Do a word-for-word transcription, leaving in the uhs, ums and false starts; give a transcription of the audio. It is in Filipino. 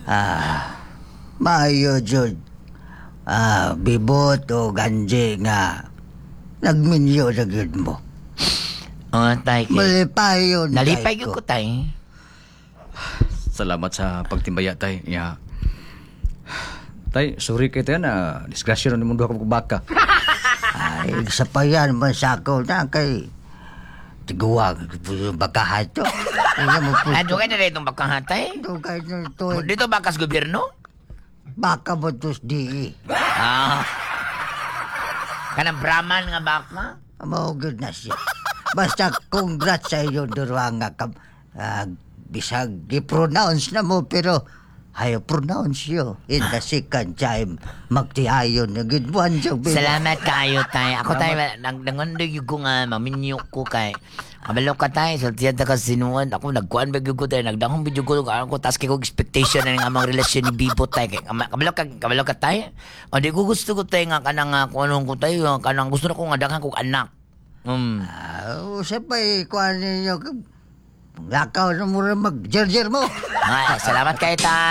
Ah, maayo jud. Ah, bibot o ganji nga nagminyo sa gid mo. Oh, tay. Malipayon. Nalipay tay ko, tay. Salamat sa pagtimbaya, tay. Ya. Tay, sorry kay tayo na disgrasya rin mo duha ka baka. Ay, sa payan man sa ako na kay tiguwag yung bakahan to. Kaya mo po. Ano kayo na rin itong bakang hatay? Dugay na to. Dito bakas gobyerno? Baka mo tos di. Ah. Kanang Brahman nga baka? Maugod na siya. Basta congrats sa iyo, Durwanga. Uh, bisag i-pronounce na mo, pero ayaw pronounce yo. In the second time, magtiayon na gidbuan siya. Salamat kayo, tay. Ako, tay, nang nangondoy ko nga, maminyo ko kay. Kabalo ka, tay. Sultiyan ta ka sinuan. Ako, nagkuhan ba ko, tay. Nagdahong video ko, ko, tas kay ko expectation na ng amang relasyon ni Bibo, tay. Kabalo ka, kabalo ka, tay. O, di ko gusto ko, tay, nga kanang nga, kung anong ko, tay, kanang gusto na ko nga daghang kong anak. Hmm. Uh, Usapay, kuhan ninyo. Lakaw na mo rin mag-jerjer mo. Ay, salamat kayo, tay.